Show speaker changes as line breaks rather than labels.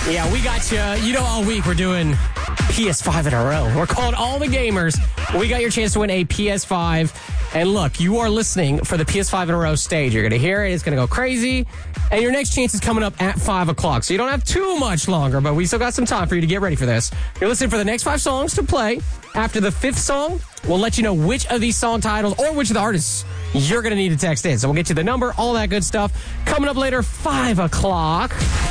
Yeah, we got you. You know, all week we're doing PS5 in a row. We're calling all the gamers. We got your chance to win a PS5. And look, you are listening for the PS5 in a row stage. You're going to hear it. It's going to go crazy. And your next chance is coming up at 5 o'clock. So you don't have too much longer, but we still got some time for you to get ready for this. You're listening for the next 5 songs to play. After the 5th song, we'll let you know which of these song titles or which of the artists you're going to need to text in. So we'll get you the number, all that good stuff. Coming up later, 5 o'clock.